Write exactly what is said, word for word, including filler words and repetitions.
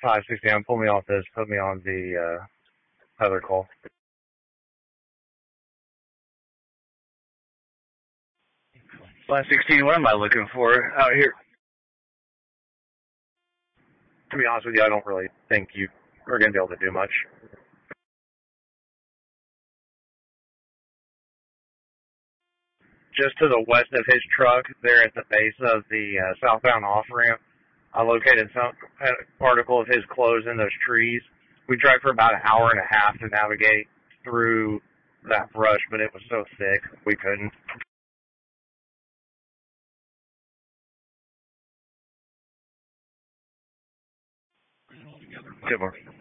five sixty-nine, pull me off this, put me on the uh, other call. five sixteen, what am I looking for out here? To be honest with you, I don't really think you are going to be able to do much. Just to the west of his truck, there at the base of the uh, southbound off-ramp, I located some particle of his clothes in those trees. We tried for about an hour and a half to navigate through that brush, but it was so thick we couldn't. Good morning.